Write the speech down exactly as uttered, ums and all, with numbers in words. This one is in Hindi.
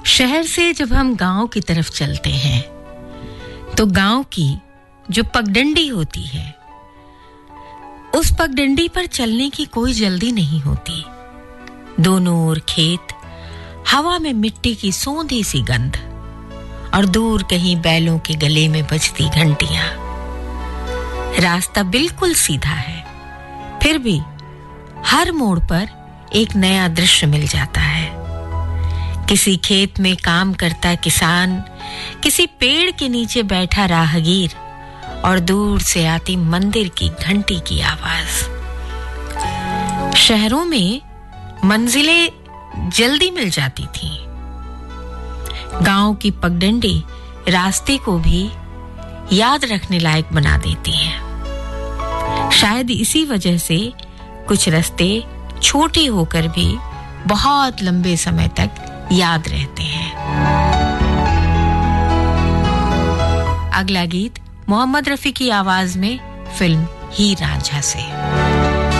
शहर से जब हम गांव की तरफ चलते हैं तो गांव की जो पगडंडी होती है उस पगडंडी पर चलने की कोई जल्दी नहीं होती। दोनों ओर खेत, हवा में मिट्टी की सोंधी सी गंध और दूर कहीं बैलों के गले में बजती घंटियां। रास्ता बिल्कुल सीधा है, फिर भी हर मोड़ पर एक नया दृश्य मिल जाता है। किसी खेत में काम करता किसान, किसी पेड़ के नीचे बैठा राहगीर और दूर से आती मंदिर की घंटी की आवाज। शहरों में मंजिलें जल्दी मिल जाती थीं। गांव की पगडंडी रास्ते को भी याद रखने लायक बना देती है। शायद इसी वजह से कुछ रास्ते छोटे होकर भी बहुत लंबे समय तक याद रहते हैं। अगला गीत मोहम्मद रफी की आवाज में फिल्म हीर रांझा से।